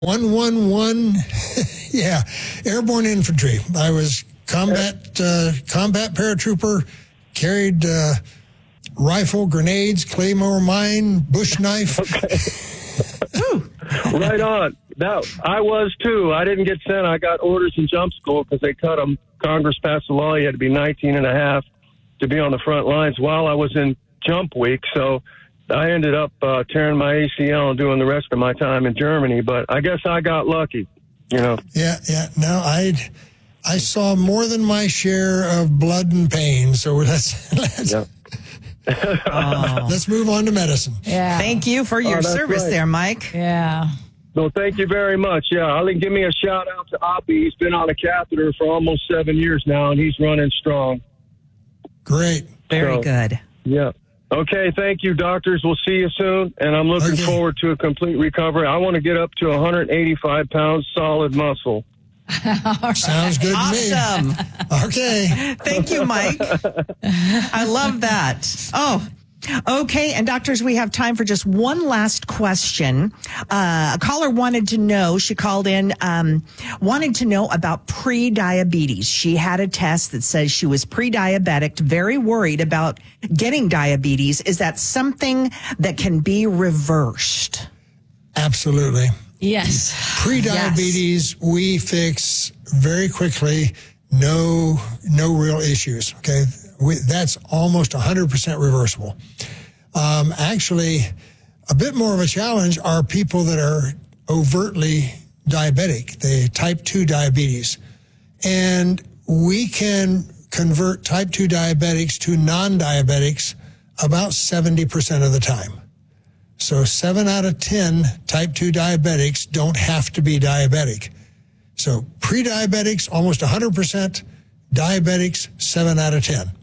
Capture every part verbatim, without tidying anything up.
one one one, yeah, Airborne Infantry. I was combat uh, combat paratrooper, carried uh, rifle, grenades, claymore mine, bush knife. Okay. Right on. That, I was, too. I didn't get sent. I got orders in jump school because they cut them. Congress passed a law. You had to be nineteen and a half to be on the front lines while I was in jump week. So I ended up uh, tearing my A C L and doing the rest of my time in Germany. But I guess I got lucky, you know. Yeah, yeah. No, I I saw more than my share of blood and pain. So let's let's, yeah. oh. let's move on to medicine. Yeah. Thank you for your oh, service right. there, Mike. Yeah. No, thank you very much. Yeah, I'll give me a shout out to Oppie. He's been on a catheter for almost seven years now, and he's running strong. Great. Very so, good. Yeah. Okay, thank you, doctors. We'll see you soon, and I'm looking okay. forward to a complete recovery. I want to get up to one hundred eighty-five pounds solid muscle. Right. Sounds good Awesome. to me. Okay. Thank you, Mike. I love that. Oh, okay. And doctors, we have time for just one last question. Uh, a caller wanted to know, she called in, um, wanted to know about pre-diabetes. She had a test that says she was pre-diabetic, very worried about getting diabetes. Is that something that can be reversed? Absolutely. Yes. Pre-diabetes, yes. We fix very quickly. No, no real issues. Okay. We, that's almost one hundred percent reversible. Um, actually, a bit more of a challenge are people that are overtly diabetic, the type two diabetes. And we can convert type two diabetics to non-diabetics about seventy percent of the time. So seven out of ten type two diabetics don't have to be diabetic. So pre-diabetics, almost one hundred percent. Diabetics, seven out of ten.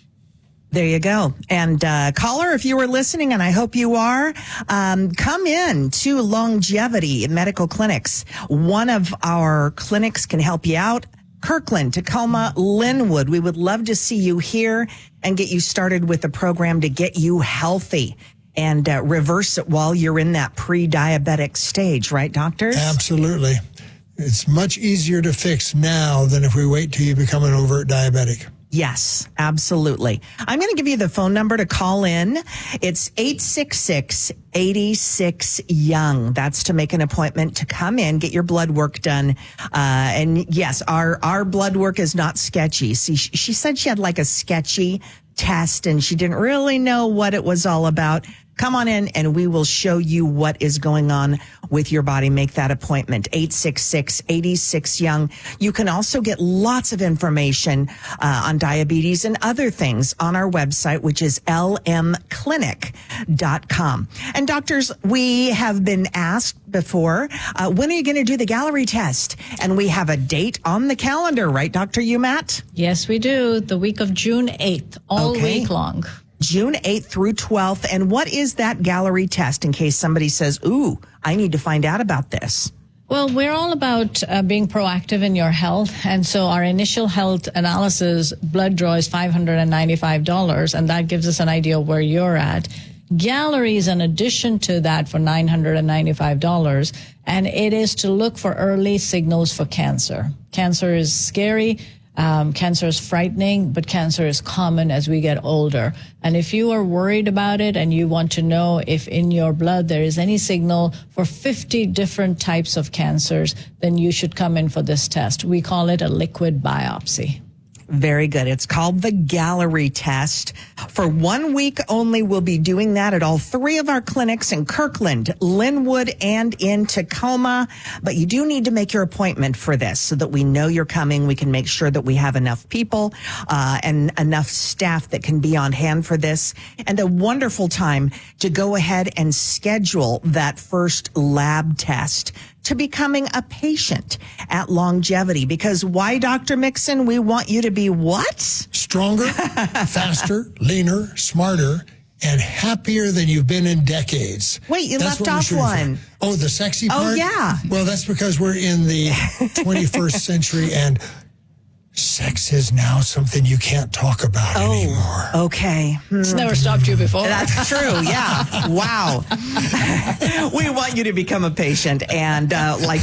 There you go. And uh, caller, if you were listening, and I hope you are, um, come in to Longevity Medical Clinics. One of our clinics can help you out. Kirkland, Tacoma, Linwood. We would love to see you here and get you started with a program to get you healthy and uh, reverse it while you're in that pre-diabetic stage, right, doctors? Absolutely. It's much easier to fix now than if we wait till you become an overt diabetic. Yes, absolutely. I'm going to give you the phone number to call in. It's eight six six, eight six, young. That's to make an appointment to come in, get your blood work done. Uh, and yes, our, our blood work is not sketchy. See, she said she had like a sketchy test and she didn't really know what it was all about. Come on in and we will show you what is going on with your body. Make that appointment. eight six six, eight six, young. You can also get lots of information uh, on diabetes and other things on our website, which is l m clinic dot com. And doctors, we have been asked before, uh, when are you going to do the Gallery test? And we have a date on the calendar, right, Doctor Umat? Yes, we do. The week of June eighth, all Okay. week long. June eighth through twelfth. And what is that Gallery test in case somebody says, ooh, I need to find out about this? Well, we're all about uh, being proactive in your health. And so our initial health analysis blood draw is five hundred ninety-five dollars, and that gives us an idea of where you're at. Gallery is an addition to that for nine hundred ninety-five dollars, and it is to look for early signals for cancer. Cancer is scary. Um, cancer is frightening, but cancer is common as we get older. And if you are worried about it and you want to know if in your blood there is any signal for fifty different types of cancers, then you should come in for this test. We call it a liquid biopsy. Very good. It's called the Gallery test. For one week only, we'll be doing that at all three of our clinics in Kirkland, Linwood, and in Tacoma. But you do need to make your appointment for this so that we know you're coming. We can make sure that we have enough people uh, and enough staff that can be on hand for this. And a wonderful time to go ahead and schedule that first lab test to becoming a patient at Longevity. Because why, Doctor Mixon? We want you to be what? Stronger, faster, leaner, smarter, and happier than you've been in decades. Wait, you That's left what we're off shooting one. for. Oh, the sexy Oh, part? yeah. Well, that's because we're in the twenty-first century, and sex is now something you can't talk about anymore. Okay. It's never stopped you before. That's true. Yeah. Wow. We want you to become a patient and uh, like